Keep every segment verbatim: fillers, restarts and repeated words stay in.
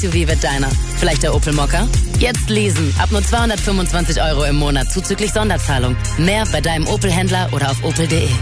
S U V wird deiner. Vielleicht der Opel Mokka? Jetzt leasen. Ab nur zweihundertfünfundzwanzig Euro im Monat zuzüglich Sonderzahlung. Mehr bei deinem Opel-Händler oder auf opel punkt de.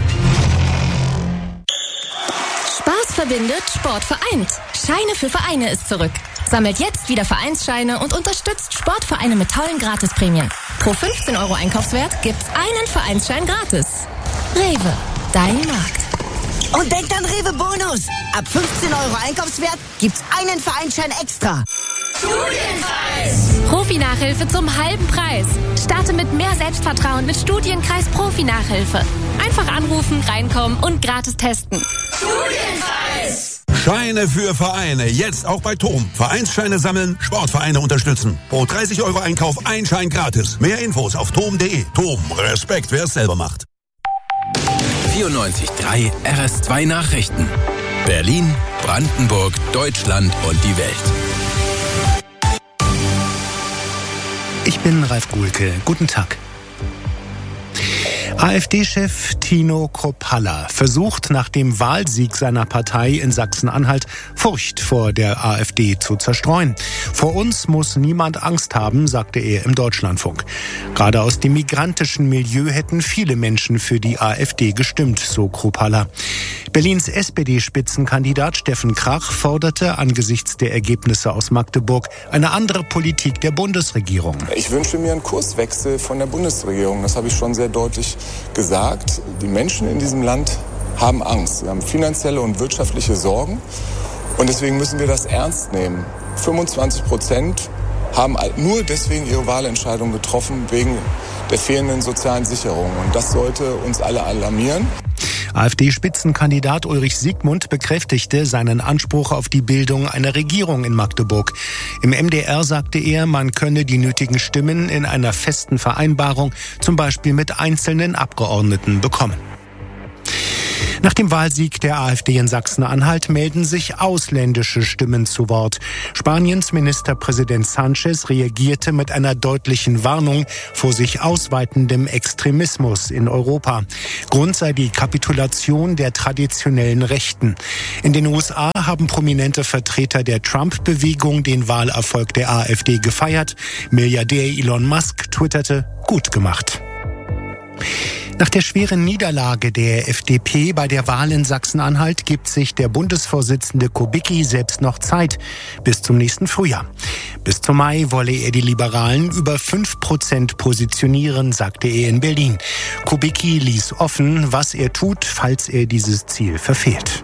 Spaß verbindet, Sport vereint. Scheine für Vereine ist zurück. Sammelt jetzt wieder Vereinsscheine und unterstützt Sportvereine mit tollen Gratisprämien. Pro fünfzehn Euro Einkaufswert gibt's einen Vereinsschein gratis. Rewe, dein Markt. Und denkt an Rewe Bonus. Ab fünfzehn Euro Einkaufswert gibt's einen Vereinsschein extra. Studienkreis. Profi-Nachhilfe zum halben Preis. Starte mit mehr Selbstvertrauen mit Studienkreis Profi-Nachhilfe. Einfach anrufen, reinkommen und gratis testen. Studienkreis. Scheine für Vereine. Jetzt auch bei T O M. Vereinsscheine sammeln, Sportvereine unterstützen. Pro dreißig Euro Einkauf ein Schein gratis. Mehr Infos auf tom punkt de. T O M. Respekt, wer es selber macht. vierundneunzig Komma drei R S zwei Nachrichten. Berlin, Brandenburg, Deutschland und die Welt. Ich bin Ralf Guhlke. Guten Tag. AfD-Chef Tino Kruppalla versucht nach dem Wahlsieg seiner Partei in Sachsen-Anhalt Furcht vor der AfD zu zerstreuen. Vor uns muss niemand Angst haben, sagte er im Deutschlandfunk. Gerade aus dem migrantischen Milieu hätten viele Menschen für die AfD gestimmt, so Kruppalla. Berlins S P D-Spitzenkandidat Steffen Krach forderte angesichts der Ergebnisse aus Magdeburg eine andere Politik der Bundesregierung. Ich wünsche mir einen Kurswechsel von der Bundesregierung. Das habe ich schon sehr deutlich gesagt. Die Menschen in diesem Land haben Angst. Sie haben finanzielle und wirtschaftliche Sorgen. Und deswegen müssen wir das ernst nehmen. fünfundzwanzig Prozent haben nur deswegen ihre Wahlentscheidung getroffen, wegen der fehlenden sozialen Sicherung. Und das sollte uns alle alarmieren. AfD-Spitzenkandidat Ulrich Siegmund bekräftigte seinen Anspruch auf die Bildung einer Regierung in Magdeburg. Im M D R sagte er, man könne die nötigen Stimmen in einer festen Vereinbarung, zum Beispiel mit einzelnen Abgeordneten, bekommen. Nach dem Wahlsieg der AfD in Sachsen-Anhalt melden sich ausländische Stimmen zu Wort. Spaniens Ministerpräsident Sánchez reagierte mit einer deutlichen Warnung vor sich ausweitendem Extremismus in Europa. Grund sei die Kapitulation der traditionellen Rechten. In den U S A haben prominente Vertreter der Trump-Bewegung den Wahlerfolg der AfD gefeiert. Milliardär Elon Musk twitterte: gut gemacht. Nach der schweren Niederlage der F D P bei der Wahl in Sachsen-Anhalt gibt sich der Bundesvorsitzende Kubicki selbst noch Zeit bis zum nächsten Frühjahr. Bis zum Mai wolle er die Liberalen über fünf Prozent positionieren, sagte er in Berlin. Kubicki ließ offen, was er tut, falls er dieses Ziel verfehlt.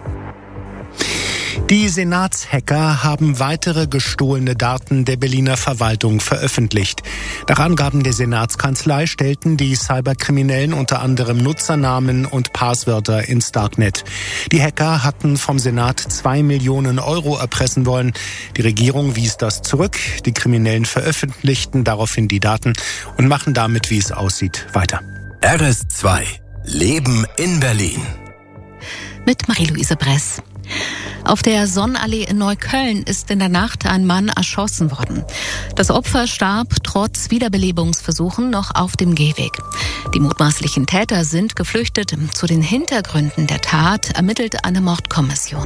Die Senatshacker haben weitere gestohlene Daten der Berliner Verwaltung veröffentlicht. Nach Angaben der Senatskanzlei stellten die Cyberkriminellen unter anderem Nutzernamen und Passwörter ins Darknet. Die Hacker hatten vom Senat zwei Millionen Euro erpressen wollen. Die Regierung wies das zurück. Die Kriminellen veröffentlichten daraufhin die Daten und machen damit, wie es aussieht, weiter. R S zwei. Leben in Berlin. Mit Marie-Louise Bress. Auf der Sonnenallee in Neukölln ist in der Nacht ein Mann erschossen worden. Das Opfer starb trotz Wiederbelebungsversuchen noch auf dem Gehweg. Die mutmaßlichen Täter sind geflüchtet. Zu den Hintergründen der Tat ermittelt eine Mordkommission.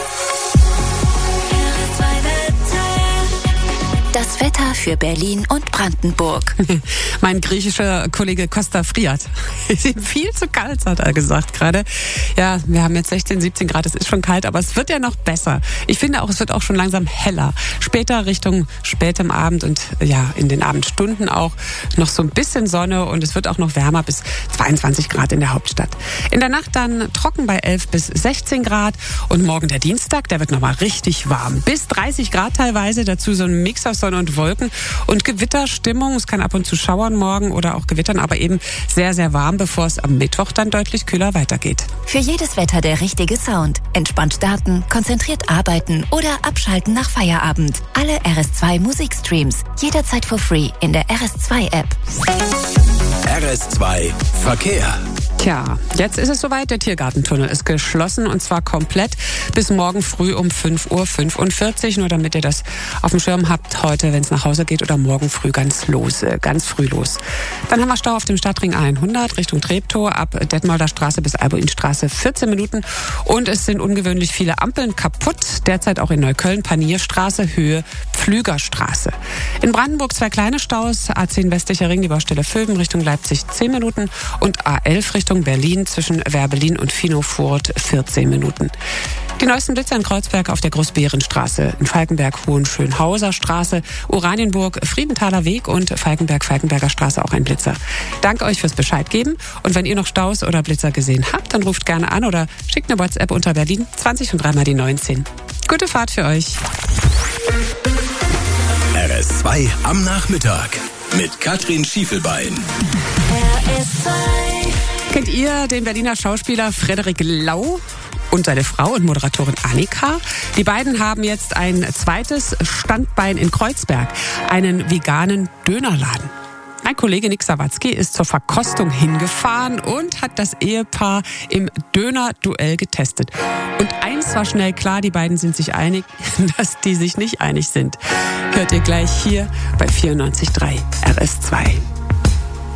Das Wetter für Berlin und Brandenburg. Mein griechischer Kollege Costa friert. Es ist ihm viel zu kalt, hat er gesagt gerade. Ja, wir haben jetzt sechzehn, siebzehn Grad, es ist schon kalt, aber es wird ja noch besser. Ich finde auch, es wird auch schon langsam heller. Später Richtung spätem Abend und ja, in den Abendstunden auch noch so ein bisschen Sonne und es wird auch noch wärmer bis zweiundzwanzig Grad in der Hauptstadt. In der Nacht dann trocken bei elf bis sechzehn Grad und morgen der Dienstag, der wird nochmal richtig warm. Bis dreißig Grad teilweise, dazu so ein Mix aus Sonne und Wolken und Gewitterstimmung. Es kann ab und zu schauern morgen oder auch gewittern, aber eben sehr, sehr warm, bevor es am Mittwoch dann deutlich kühler weitergeht. Für jedes Wetter der richtige Sound. Entspannt starten, konzentriert arbeiten oder abschalten nach Feierabend. Alle R S zwei Musikstreams. Jederzeit for free in der R S zwei App. R S zwei Verkehr. Tja, jetzt ist es soweit. Der Tiergartentunnel ist geschlossen und zwar komplett bis morgen früh um fünf Uhr fünfundvierzig. Nur damit ihr das auf dem Schirm habt, heute, wenn es nach Hause geht oder morgen früh ganz los, äh, ganz früh los. Dann haben wir Stau auf dem Stadtring hundert Richtung Treptow ab Detmolder Straße bis Albuinstraße vierzehn Minuten. Und es sind ungewöhnlich viele Ampeln kaputt. Derzeit auch in Neukölln, Panierstraße, Höhe Pflügerstraße. In Brandenburg zwei kleine Staus. A zehn westlicher Ring, die Baustelle Vöben Richtung Leipzig zehn Minuten. Und A elf Richtung Berlin zwischen Werbelin und Finofurt vierzehn Minuten. Die neuesten Blitzer in Kreuzberg auf der Großbärenstraße, in Falkenberg Hohenschönhauser Straße, Oranienburg Friedenthaler Weg und Falkenberg Falkenberger Straße auch ein Blitzer. Danke euch fürs Bescheid geben und wenn ihr noch Staus oder Blitzer gesehen habt, dann ruft gerne an oder schickt eine WhatsApp unter Berlin zwanzig und dreimal die neunzehn. Gute Fahrt für euch. R S zwei am Nachmittag mit Katrin Schiefelbein. R S zwei. Kennt ihr den Berliner Schauspieler Frederik Lau und seine Frau und Moderatorin Annika? Die beiden haben jetzt ein zweites Standbein in Kreuzberg, einen veganen Dönerladen. Mein Kollege Nick Sawatzki ist zur Verkostung hingefahren und hat das Ehepaar im Döner-Duell getestet. Und eins war schnell klar, die beiden sind sich einig, dass die sich nicht einig sind. Hört ihr gleich hier bei vierundneunzig Komma drei R S zwei.